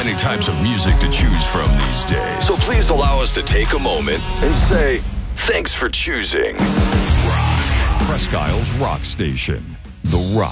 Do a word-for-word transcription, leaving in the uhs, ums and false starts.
many types of music to choose from these days. So please allow us to take a moment and say, thanks for choosing Rock. Presque Isle's Rock Station. The Rock.